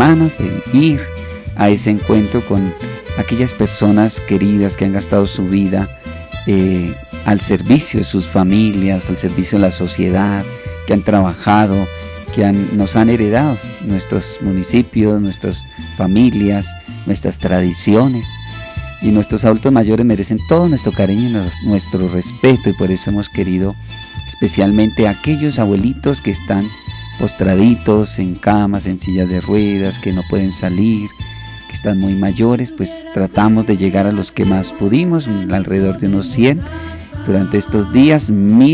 hermanas, de ir a ese encuentro con aquellas personas queridas que han gastado su vida al servicio de sus familias, al servicio de la sociedad, que han trabajado, que nos han heredado nuestros municipios, nuestras familias, nuestras tradiciones. Y nuestros adultos mayores merecen todo nuestro cariño y nuestro respeto, y por eso hemos querido especialmente a aquellos abuelitos que están postraditos en camas, en sillas de ruedas, que no pueden salir, que están muy mayores. Pues tratamos de llegar a los que más pudimos, alrededor de unos 100 durante estos días.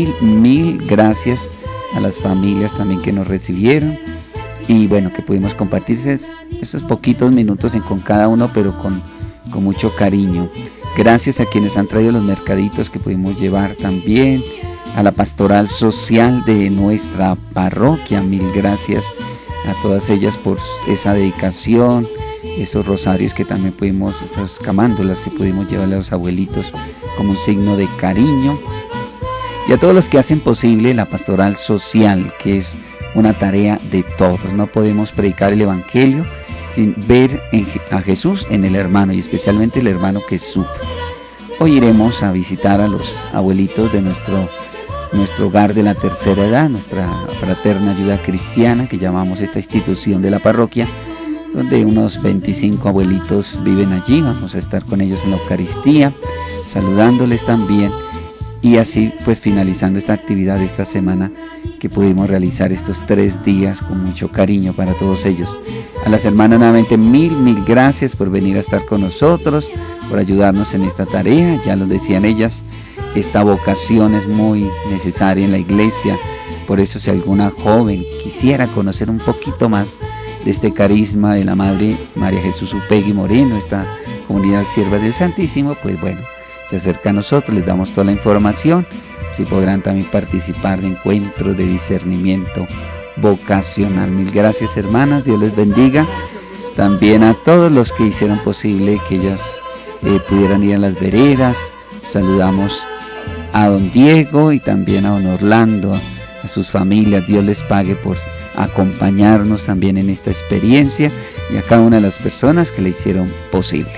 Mil gracias a las familias también que nos recibieron, y bueno, que pudimos compartirse esos poquitos minutos con cada uno, pero con mucho cariño. Gracias a quienes han traído los mercaditos que pudimos llevar también, a la pastoral social de nuestra parroquia. Mil gracias a todas ellas por esa dedicación, esos rosarios que también pudimos, esas camándulas que pudimos llevarle a los abuelitos como un signo de cariño, y a todos los que hacen posible la pastoral social, que es una tarea de todos. No podemos predicar el evangelio sin ver a Jesús en el hermano, y especialmente el hermano que sufre. Hoy iremos a visitar a los abuelitos de nuestro hogar de la tercera edad, nuestra fraterna ayuda cristiana, que llamamos esta institución de la parroquia, donde unos 25 abuelitos viven allí. Vamos a estar con ellos en la Eucaristía, saludándoles también, y así pues finalizando esta actividad de esta semana que pudimos realizar estos 3 días con mucho cariño para todos ellos. A las hermanas nuevamente mil gracias por venir a estar con nosotros, por ayudarnos en esta tarea. Ya lo decían ellas, esta vocación es muy necesaria en la iglesia. Por eso, si alguna joven quisiera conocer un poquito más de este carisma de la Madre María Jesús Upegui Moreno, esta comunidad sierva del Santísimo, pues bueno, se acerca a nosotros, les damos toda la información. Así podrán también participar de encuentros de discernimiento vocacional. Mil gracias, hermanas, Dios les bendiga. También a todos los que hicieron posible que ellas pudieran ir a las veredas. Saludamos a don Diego y también a don Orlando, a sus familias. Dios les pague por acompañarnos también en esta experiencia, y a cada una de las personas que le hicieron posible.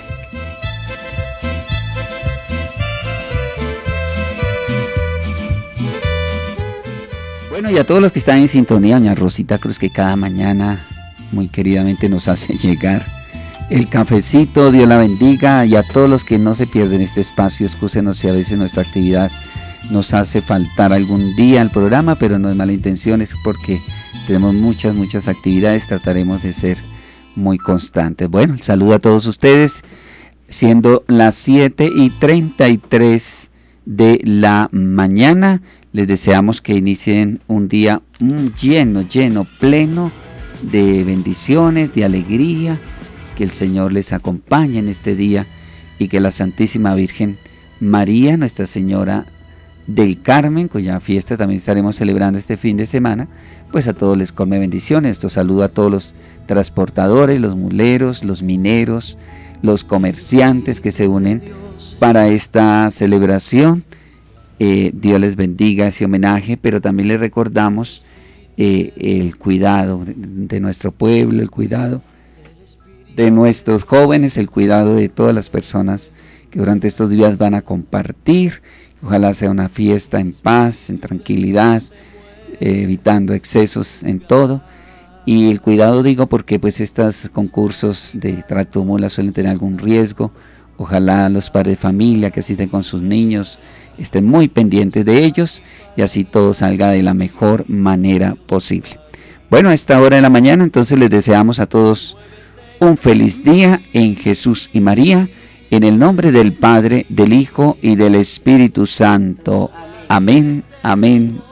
Bueno, y a todos los que están en sintonía, doña Rosita Cruz, que cada mañana muy queridamente nos hace llegar el cafecito, Dios la bendiga. Y a todos los que no se pierden este espacio, excúsenos si a veces nuestra actividad nos hace faltar algún día al programa, pero no es mala intención, es porque tenemos muchas actividades. Trataremos de ser muy constantes. Bueno, el saludo a todos ustedes, siendo las 7:33 de la mañana. Les deseamos que inicien un día lleno, pleno de bendiciones, de alegría, que el Señor les acompañe en este día, y que la Santísima Virgen María, Nuestra Señora del Carmen, cuya fiesta también estaremos celebrando este fin de semana, pues a todos les colme bendiciones. Nuestro saludo a todos los transportadores, los muleros, los mineros, los comerciantes que se unen para esta celebración. Dios les bendiga ese homenaje, pero también les recordamos el cuidado de nuestro pueblo, el cuidado de nuestros jóvenes, el cuidado de todas las personas que durante estos días van a compartir. Ojalá sea una fiesta en paz, en tranquilidad, evitando excesos en todo. Y el cuidado digo porque pues estos concursos de tractomula suelen tener algún riesgo. Ojalá los padres de familia que asisten con sus niños estén muy pendientes de ellos, y así todo salga de la mejor manera posible. Bueno, a esta hora de la mañana entonces les deseamos a todos un feliz día en Jesús y María, en el nombre del Padre, del Hijo y del Espíritu Santo. Amén, amén